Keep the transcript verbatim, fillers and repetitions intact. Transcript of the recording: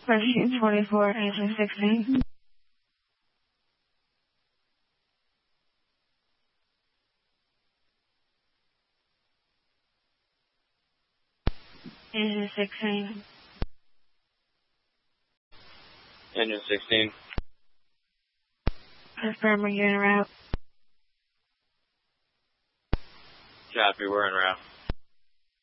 Spreadsheet twenty-four, engine sixteen. Engine sixteen. Engine sixteen. Confirm we're en route. Copy, we're en route.